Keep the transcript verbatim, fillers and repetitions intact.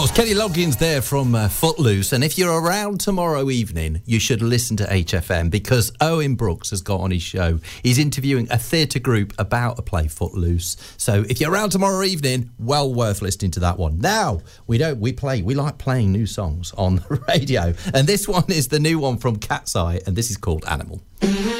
was Kenny Loggins there from uh, Footloose, and if you're around tomorrow evening, you should listen to H F M because Owen Brooks has got on his show. He's interviewing a theatre group about a play, Footloose. So if you're around tomorrow evening, well worth listening to that one. Now, we don't we play we like playing new songs on the radio, and this one is the new one from Cat's Eye, and this is called Animal.